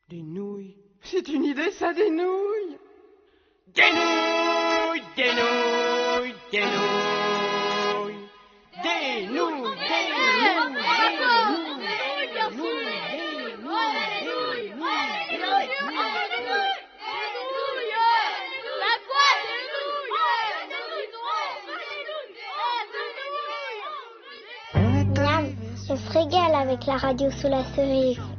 Des nouilles. C'est une idée, ça, des nouilles. Des nouilles, des nouilles, des nouilles. Des nouilles, Miam, on se régale avec la radio sous la cerise.